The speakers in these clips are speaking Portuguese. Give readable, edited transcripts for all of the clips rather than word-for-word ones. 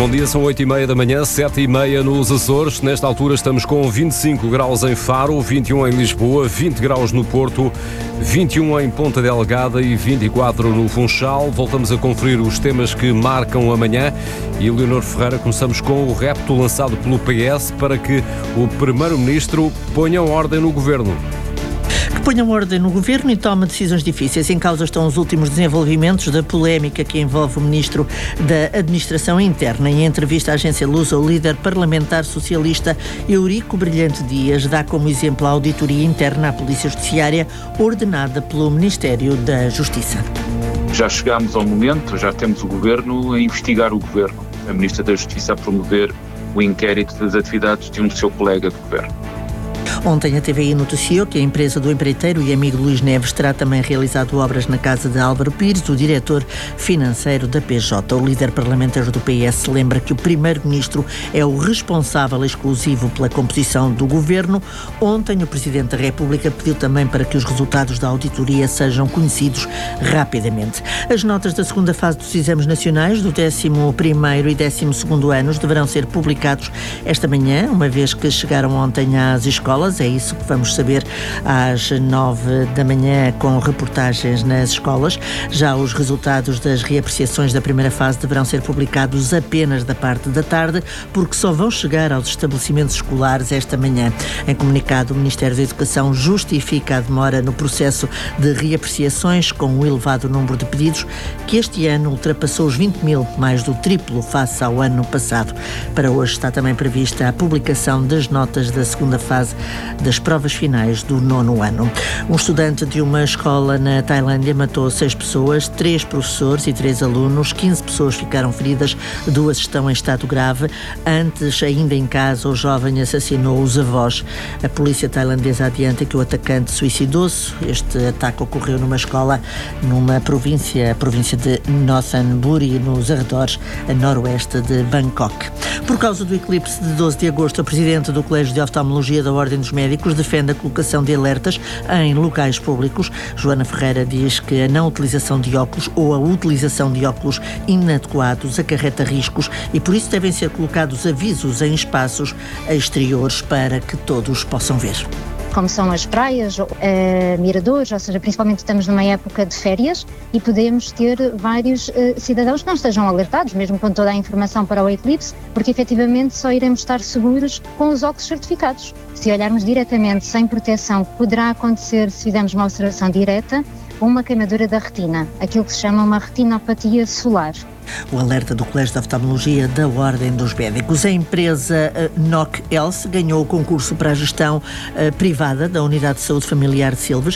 Bom dia, são 8h30 da manhã, 7h30 nos Açores. Nesta altura estamos com 25 graus em Faro, 21 em Lisboa, 20 graus no Porto, 21 em Ponta Delgada e 24 no Funchal. Voltamos a conferir os temas que marcam amanhã. E Leonor Ferreira, começamos com o repto lançado pelo PS para que o Primeiro-Ministro ponha ordem no Governo. Que ponham ordem no Governo e tome decisões difíceis. Em causa estão os últimos desenvolvimentos da polémica que envolve o Ministro da Administração Interna. Em entrevista à agência Lusa, o líder parlamentar socialista Eurico Brilhante Dias dá como exemplo a auditoria interna à Polícia Judiciária ordenada pelo Ministério da Justiça. Já chegámos ao momento, já temos o Governo a investigar o Governo. A Ministra da Justiça a promover o inquérito das atividades de um seu colega de Governo. Ontem a TVI noticiou que a empresa do empreiteiro e amigo Luís Neves terá também realizado obras na casa de Álvaro Pires, o diretor financeiro da PJ. O líder parlamentar do PS lembra que o Primeiro-Ministro é o responsável exclusivo pela composição do Governo. Ontem o Presidente da República pediu também para que os resultados da auditoria sejam conhecidos rapidamente. As notas da segunda fase dos exames nacionais do 11º e 12º anos deverão ser publicados esta manhã, uma vez que chegaram ontem às escolas. É isso que vamos saber às 9 da manhã com reportagens nas escolas. Já os resultados das reapreciações da primeira fase deverão ser publicados apenas da parte da tarde, porque só vão chegar aos estabelecimentos escolares esta manhã. Em comunicado, o Ministério da Educação justifica a demora no processo de reapreciações com o elevado número de pedidos, que este ano ultrapassou os 20 mil, mais do triplo face ao ano passado. Para hoje está também prevista a publicação das notas da segunda fase das provas finais do 9º ano. Um estudante de uma escola na Tailândia matou 6 pessoas, 3 professores e 3 alunos, 15 pessoas ficaram feridas, 2 estão em estado grave. Antes, ainda em casa, o jovem assassinou os avós. A polícia tailandesa adianta que o atacante suicidou-se. Este ataque ocorreu numa escola numa província, a província de Nonthaburi, nos arredores a noroeste de Bangkok. Por causa do eclipse de 12 de agosto, a presidente do Colégio de Oftalmologia da Ordem dos Médicos defende a colocação de alertas em locais públicos. Joana Ferreira diz que a não utilização de óculos ou a utilização de óculos inadequados acarreta riscos e por isso devem ser colocados avisos em espaços exteriores para que todos possam ver. Como são as praias, miradores, ou seja, principalmente estamos numa época de férias e podemos ter vários cidadãos que não estejam alertados, mesmo com toda a informação para o eclipse, porque efetivamente só iremos estar seguros com os óculos certificados. Se olharmos diretamente sem proteção, poderá acontecer se fizermos uma observação direta, uma queimadura da retina, aquilo que se chama uma retinopatia solar. O alerta do Colégio de Oftalmologia da Ordem dos Médicos. A empresa NOC Health ganhou o concurso para a gestão privada da Unidade de Saúde Familiar de Silves.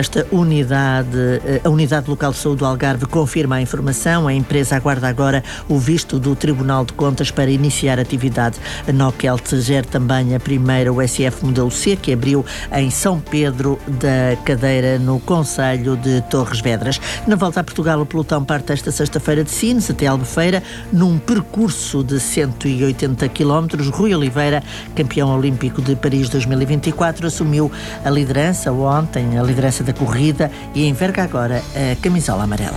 A Unidade Local de Saúde do Algarve confirma a informação. A empresa aguarda agora o visto do Tribunal de Contas para iniciar atividade. A NOC Health gera também a primeira USF Modelo C, que abriu em São Pedro da Cadeira, no concelho de Torres Vedras. Na volta a Portugal, o pelotão parte esta sexta-feira de Sines até Albufeira, num percurso de 180 km. Rui Oliveira, campeão olímpico de Paris 2024, assumiu a liderança ontem, a liderança da corrida, e enverga agora a camisola amarela.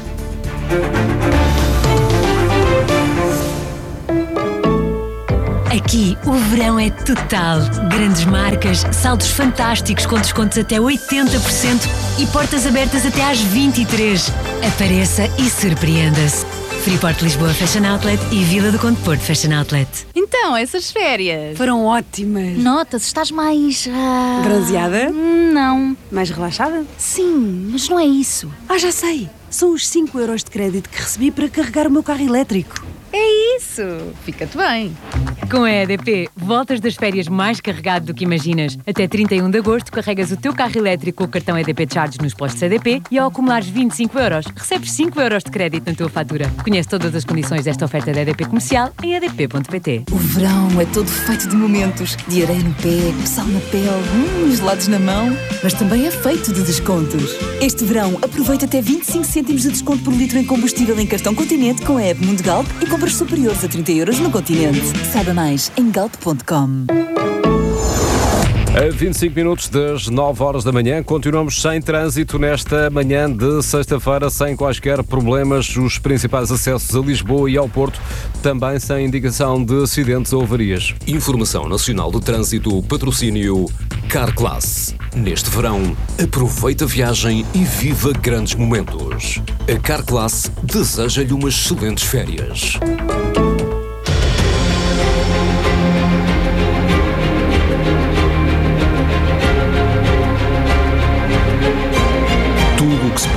Aqui o verão é total. Grandes marcas, saldos fantásticos com descontos até 80% e portas abertas até às 23. Apareça e surpreenda-se. Freeport Lisboa Fashion Outlet e Vila do Conde Porto Fashion Outlet. Então, essas férias foram ótimas. Nota-se, estás mais... bronzeada? Não. Mais relaxada? Sim, mas não é isso. Já sei. São os 5 euros de crédito que recebi para carregar o meu carro elétrico. É isso. Fica-te bem. Com a EDP, voltas das férias mais carregado do que imaginas. Até 31 de agosto, carregas o teu carro elétrico com o cartão EDP Charge nos postos EDP e ao acumulares 25 euros, recebes 5 euros de crédito na tua fatura. Conhece todas as condições desta oferta da EDP Comercial em edp.pt. O verão é todo feito de momentos. De areia no pé, sal na pele, gelados na mão. Mas também é feito de descontos. Este verão, aproveita até 25 cêntimos de desconto por litro em combustível em cartão Continente com a app Mundo Galp e compras superiores a 30 euros no Continente. Saiba mais em galp.com. A 25 minutos das 9 horas da manhã, continuamos sem trânsito nesta manhã de sexta-feira, sem quaisquer problemas. Os principais acessos a Lisboa e ao Porto também sem indicação de acidentes ou avarias. Informação Nacional de Trânsito, patrocínio Carclass. Neste verão, aproveita a viagem e viva grandes momentos. A Carclass deseja-lhe umas excelentes férias. Tudo o que se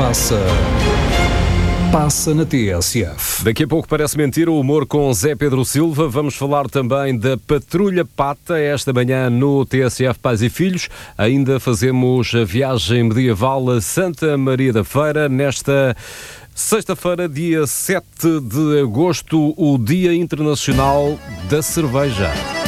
passa na TSF. Daqui a pouco parece mentira o humor com Zé Pedro Silva. Vamos falar também da Patrulha Pata esta manhã no TSF Pais e Filhos. Ainda fazemos a viagem medieval a Santa Maria da Feira nesta sexta-feira, dia 7 de agosto, o Dia Internacional da Cerveja.